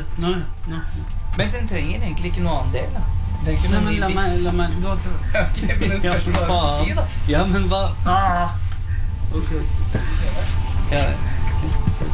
Nå. Men den trenger egentlig ikke noe annen del, da. Nei, men la meg Ok, men det spørs hva du si, da. Ja, men hva? Ok. Ja.